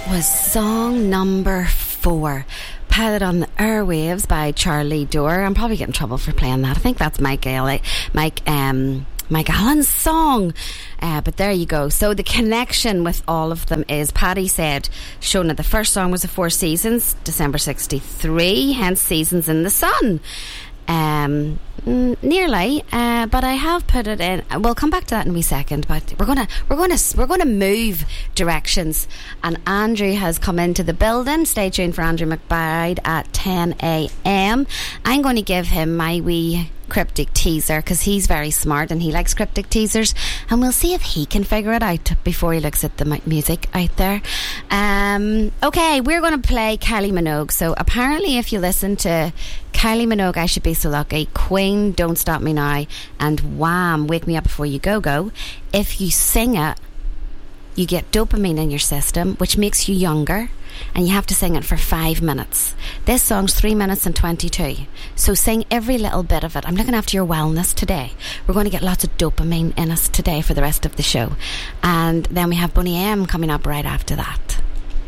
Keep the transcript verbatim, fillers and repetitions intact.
was song number four, Pilot on the Airwaves by Charlie Dore. I'm probably getting in trouble for playing that. I think that's Mike Allen, Mike um Mike Allen's song, uh, but there you go. So the connection with all of them is, Paddy said Shona, the first song was the Four Seasons, December sixty-three, hence Seasons in the Sun. Um, nearly, uh, but I have put it in. We'll come back to that in a wee second. But we're gonna, we're gonna, we're gonna move directions. And Andrew has come into the building. Stay tuned for Andrew McBride at ten a.m. I'm going to give him my wee cryptic teaser because he's very smart and he likes cryptic teasers, and we'll see if he can figure it out before he looks at the mu- music out there. Um, okay, we're going to play Kylie Minogue. So apparently if you listen to Kylie Minogue, I Should Be So Lucky, Queen, Don't Stop Me Now, and Wham, Wake Me Up Before You Go Go, if you sing it, you get dopamine in your system, which makes you younger, and you have to sing it for five minutes. This song's three minutes and twenty-two, so sing every little bit of it. I'm looking after your wellness today. We're going to get lots of dopamine in us today for the rest of the show, and then we have Boney M coming up right after that.